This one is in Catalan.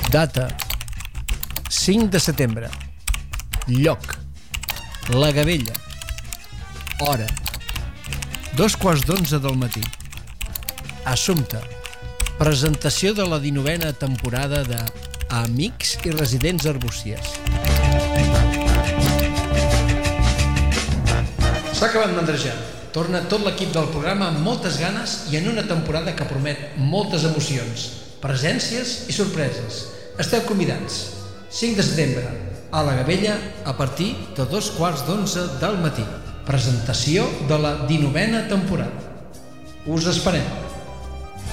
Data: 5 de setembre. Lloc: La Gavella. Hora: 2:15 del matí. Assumpte: presentació de la 19a temporada de Amics i residents arbúcies. S'ha acabat mandrejar. Torna tot l'equip del programa amb moltes ganes i en una temporada que promet moltes emocions, presències i sorpreses. Esteu convidats. 5 de setembre, a la Gavella, a partir de 2:15 del matí. Presentació de la 19a temporada. Us esperem.